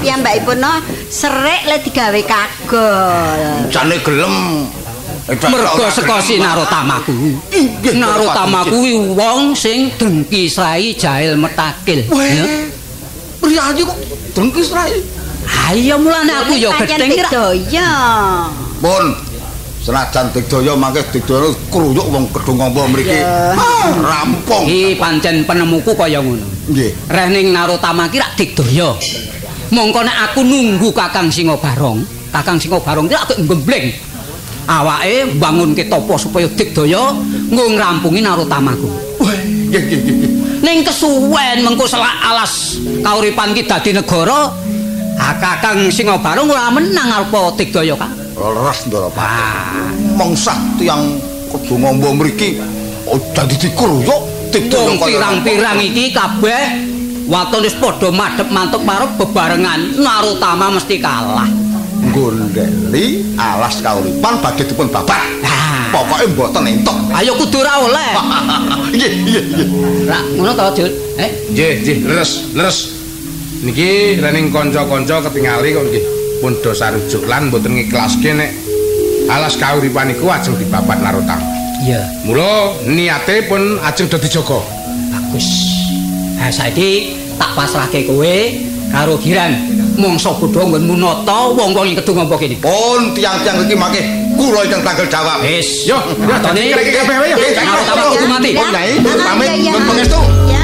piyambakipun serik le digawe kagol. Jane gelem. Mergo saka Sinarotama kuwi. Narotama kuwi wong sing dengki srai jahil metakil. Priyayi kok dengki srai. Ha iya mulane aku ya gething Digdaya. Pun senajan digdaya mangke digdaya kruyuk wong Kedung Amba mriki. Rampung. Iki pancen penemuku kaya ngono. Nggih. Reh ning Narotama ki rak digdaya. Mongko nek aku nunggu Kakang Singobarong, Kakang Singobarong ki rak gembleng. Awake mbangunke tapa supaya digdaya nggo ngrampungi Narotamaku. Nggih. Ning kesuwen mengko selak alas kauripan ki dadi negara, Kakang Singobarong ora menang arupa digdaya Kang. Leres Ndara Pati. Mengsah tiyang Kedung Amba mriki dadi dikruyuk digdaya kaya pirang-pirang iki kabeh waton wis padha madhep mantuk marep bebarengan Narotama mesti kalah. Gondeli alas kauripan badhe dipun babat. Pokoke mboten entuk. Ayo kudu ora oleh. Nggih. Rak ngono to, Jul? Nggih, leres. Niki rening kanca-kanca ketingali kok nggih pun dosa rujuk lan mboten ngiklaske nek alas kauripan iku ajeng dibabat Narotama. Iya. Mula niate pun ajeng dadi jaga. Bagus. Ha saiki tak pasrahke kowe karo Giran. Mangsa bodho nggonmu nata wong-wong ing Kedung Amba kene. Pun tiang-tiang iki mangke kula ingkang tanggal jawab. Wis, Yo, atone kabeh wae yo. Narotama kudu mati. Pun Nyai, pamit Iya. pun pangestu. Ya.